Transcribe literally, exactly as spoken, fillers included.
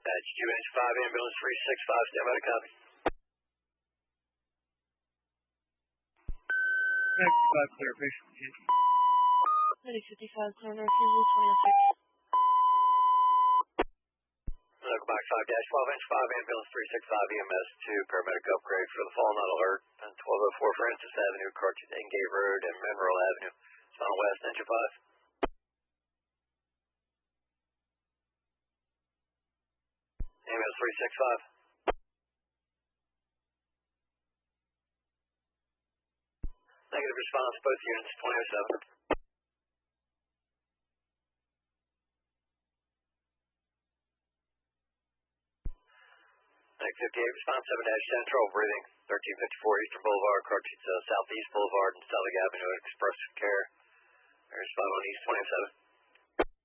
That's G H five, ambulance three six five, stand by to copy. Next five, clear, patient. ninety fifty-five, clear north, usual twenty oh six. Local box five dash twelve inch five, ambulance three six five, E M S two, paramedic upgrade for the fall, not alert. And twelve oh four Francis Avenue, Cartridge, Engate Road, and Mineral Avenue. Final west, engine five. Ambulance three six five. Negative response, both units, twenty oh seven. Negative fifty-eight, response seven dash ten, trouble breathing, thirteen fifty-four Eastern Boulevard, Cartridge, uh, Southeast Boulevard, and Selig Avenue, Express Care. Respond on East twenty oh seven.